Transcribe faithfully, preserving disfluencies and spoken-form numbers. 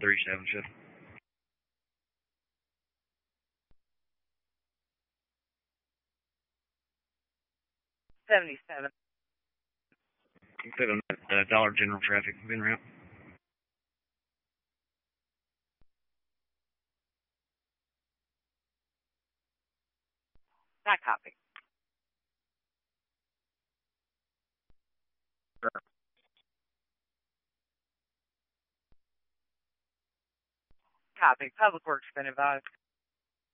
three seven seven. seventy-seven. Put on that uh, Dollar General traffic bin route. Not copy. Sure. Copy. Public Works been advised.